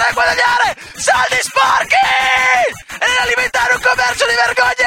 guadagnare soldi sporchi e nell'alimentare un commercio di vergogna